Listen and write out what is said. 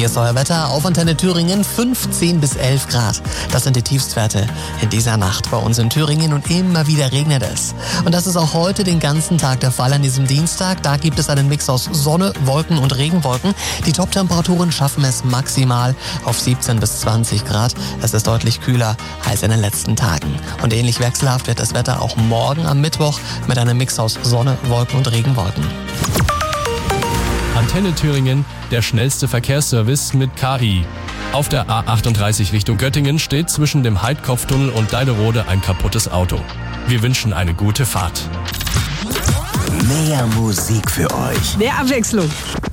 Hier ist euer Wetter auf Antenne Thüringen, 15 bis 11 Grad. Das sind die Tiefstwerte in dieser Nacht bei uns in Thüringen und immer wieder regnet es. Und das ist auch heute den ganzen Tag der Fall an diesem Dienstag. Da gibt es einen Mix aus Sonne, Wolken und Regenwolken. Die Top-Temperaturen schaffen es maximal auf 17 bis 20 Grad. Es ist deutlich kühler als in den letzten Tagen. Und ähnlich wechselhaft wird das Wetter auch morgen am Mittwoch mit einem Mix aus Sonne, Wolken und Regenwolken. Antenne Thüringen, der schnellste Verkehrsservice mit KI. Auf der A38 Richtung Göttingen steht zwischen dem Heidkopftunnel und Deiderode ein kaputtes Auto. Wir wünschen eine gute Fahrt. Mehr Musik für euch. Mehr Abwechslung.